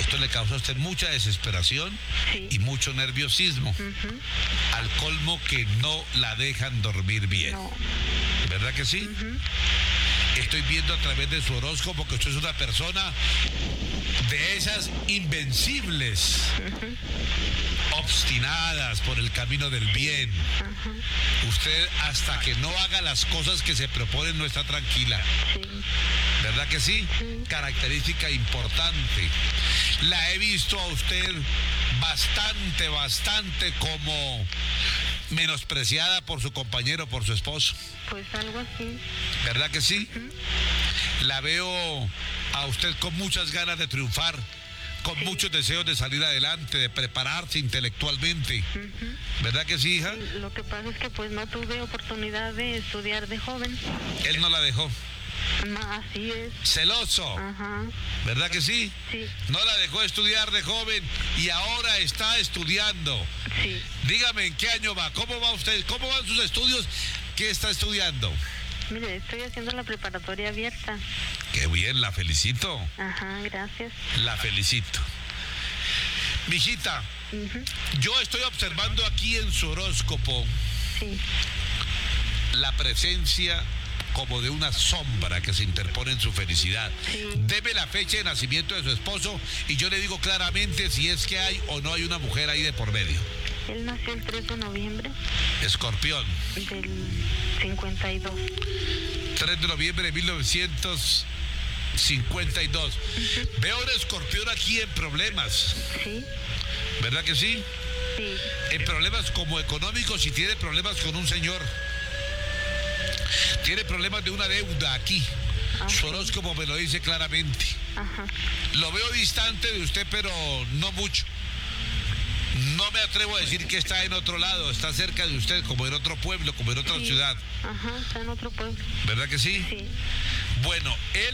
Esto le causa a usted mucha desesperación y mucho nerviosismo. Al colmo que no la dejan dormir bien. No. ¿Verdad que sí? Estoy viendo a través de su horóscopo que usted es una persona de esas invencibles, obstinadas por el camino del bien. Usted hasta que no haga las cosas que se proponen no está tranquila. ¿Verdad que sí? Característica importante. La he visto a usted bastante como menospreciada por su compañero, por su esposo. Pues algo así. ¿Verdad que sí? La veo a usted con muchas ganas de triunfar, con muchos deseos de salir adelante, de prepararse intelectualmente. ¿Verdad que sí, hija? Lo que pasa es que pues no tuve oportunidad de estudiar de joven. Él no la dejó. No, así es. Celoso. ¿Verdad que sí? Sí. No la dejó estudiar de joven y ahora está estudiando. Sí. Dígame, ¿en qué año va? ¿Cómo va usted? ¿Cómo van sus estudios? ¿Qué está estudiando? Mire, estoy haciendo la preparatoria abierta. Qué bien, la felicito. Gracias. La felicito. Mijita, yo estoy observando aquí en su horóscopo la presencia como de una sombra que se interpone en su felicidad. Deme la fecha de nacimiento de su esposo y yo le digo claramente si es que hay o no hay una mujer ahí de por medio. Él nació el 3 de noviembre. Escorpión. Del 52. 3 de noviembre de 1952. Veo un escorpión aquí en problemas. Sí. ¿Verdad que sí? Sí. En problemas como económicos y tiene problemas con un señor. Tiene problemas de una deuda aquí. Su horóscopo me lo dice claramente. Lo veo distante de usted, pero no mucho. No me atrevo a decir que está en otro lado, está cerca de usted, como en otro pueblo, como en otra ciudad. Está en otro pueblo. ¿Verdad que sí? Sí. Bueno, él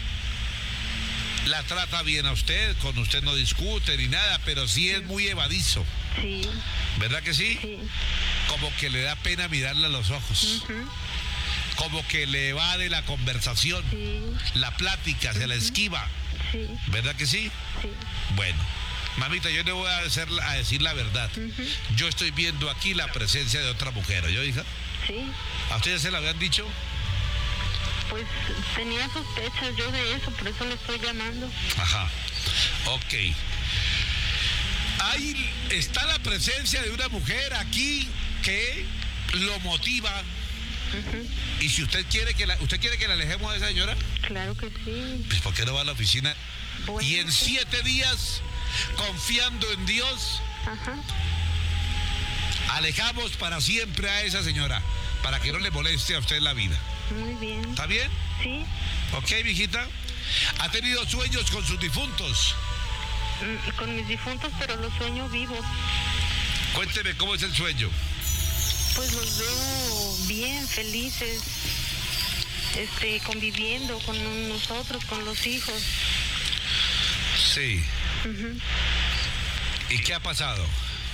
la trata bien a usted, con usted no discute ni nada, pero sí es muy evadizo. Sí. ¿Verdad que sí? Sí. Como que le da pena mirarle a los ojos. Como que le evade la conversación, la plática, se la esquiva. Sí. ¿Verdad que sí? Sí. Bueno, mamita, yo le voy a decir la verdad. Yo estoy viendo aquí la presencia de otra mujer, ¿yo, hija? Sí. ¿A usted ya se la habían dicho? Pues tenía sospechas yo de eso, por eso le estoy llamando. Ok. Ahí está la presencia de una mujer aquí que lo motiva. Y si usted quiere que la alejemos de esa señora, claro que sí. pues ¿por qué no va a la oficina? Bueno, y en 7 días, confiando en Dios, alejamos para siempre a esa señora, para que no le moleste a usted la vida. Muy bien. ¿Está bien? Sí. Ok, mijita. ¿Ha tenido sueños con sus difuntos? Con mis difuntos, pero los sueño vivos. Cuénteme cómo es el sueño. Pues los veo bien, felices, conviviendo con nosotros, con los hijos. Sí. ¿Y qué ha pasado?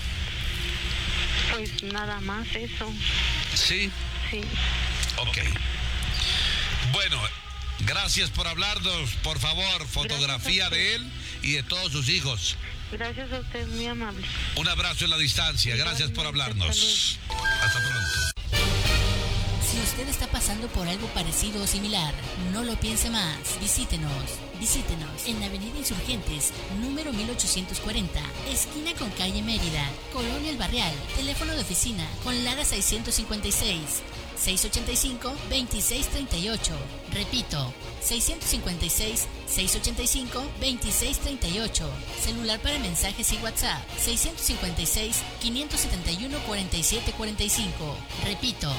Pues nada más eso. ¿Sí? Sí. Ok. Bueno, gracias por hablarnos. Por favor, fotografía de él y de todos sus hijos. Gracias a usted, muy amable. Un abrazo en la distancia. Gracias por hablarnos. Hasta pronto. Si usted está pasando por algo parecido o similar, no lo piense más. Visítenos en Avenida Insurgentes, número 1840, esquina con calle Mérida, Colonia El Barrial. Teléfono de oficina con Lara 656 685-2638. Repito, 656-685-2638. Celular para mensajes y WhatsApp, 656-571-4745. Repito,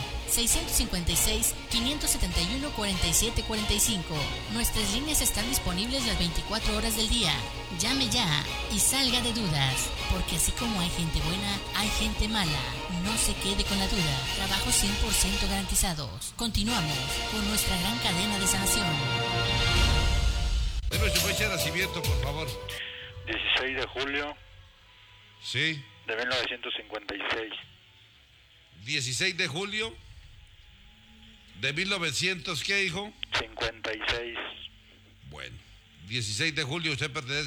656-571-4745. Nuestras líneas están disponibles las 24 horas del día. Llame ya y salga de dudas, porque así como hay gente buena, hay gente mala. No se quede con la duda. Trabajos 100% garantizados. Continuamos con nuestra gran cadena de sanación. Deme su fecha de nacimiento, por favor. 16 de julio. Sí. De 1956. 16 de julio de 1900, ¿qué dijo? 56. Bueno, 16 de julio usted pertenece